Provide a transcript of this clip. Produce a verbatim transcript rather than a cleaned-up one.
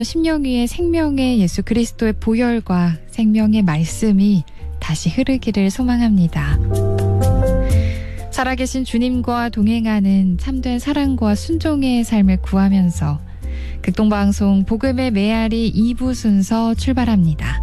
심령 위에 생명의 예수 그리스도의 보혈과 생명의 말씀이 다시 흐르기를 소망합니다. 살아계신 주님과 동행하는 참된 사랑과 순종의 삶을 구하면서 극동방송 복음의 메아리 이 부 순서 출발합니다.